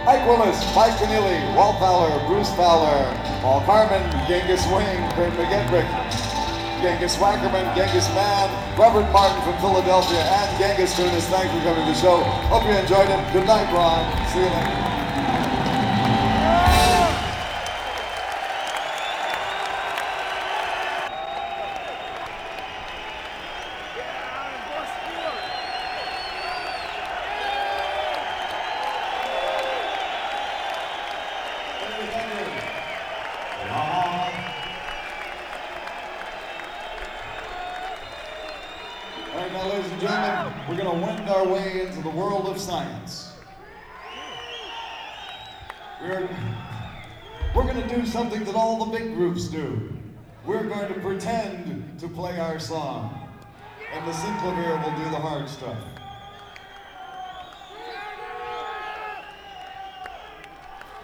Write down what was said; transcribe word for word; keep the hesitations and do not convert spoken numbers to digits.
Mike Willis, Mike Keneally, Walt Fowler, Bruce Fowler, Paul Carmen, Genghis Wing, Kurt McGettrick, Genghis Wackerman, Genghis Mann, Robert Martin from Philadelphia, and Genghis Tunis. Thanks for coming to the show. Hope you enjoyed it. Good night, Ron. See you later. All right, now, ladies and gentlemen, we're going to wend our way into the world of science. We're, we're going to do something that all the big groups do. We're going to pretend to play our song, and the synclavier will do the hard stuff.